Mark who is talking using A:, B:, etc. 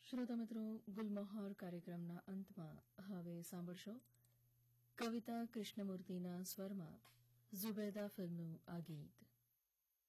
A: શ્રોતા મિત્રો, ગુલમહોર કાર્યક્રમના અંતમાં હવે સાંભળશો કવિતા કૃષ્ણમૂર્તિના સ્વરમાં ઝુબૈદા ફિલ્મનું આ ગીત.